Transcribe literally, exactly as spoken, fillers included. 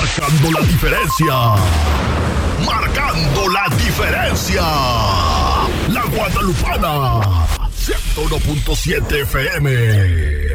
Marcando la diferencia. Marcando la diferencia. La Guadalupana. ciento uno punto siete F M.